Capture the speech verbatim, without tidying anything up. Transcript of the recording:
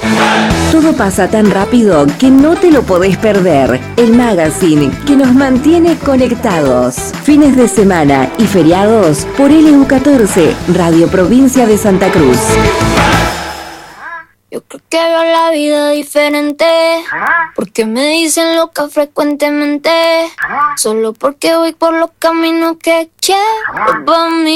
Todo pasa tan rápido que no te lo podés perder. El magazine que nos mantiene conectados. Fines de semana y feriados por L U catorce, Radio Provincia de Santa Cruz. Yo creo que veo la vida diferente, porque me dicen loca frecuentemente, solo porque voy por los caminos que quiero para mí.